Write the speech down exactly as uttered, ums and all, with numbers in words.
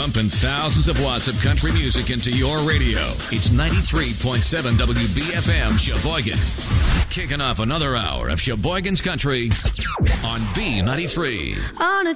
pumping thousands of watts of country music into your radio. It's ninety-three point seven W B F M Sheboygan. Kicking off another hour of Sheboygan's Country on B ninety-three. On a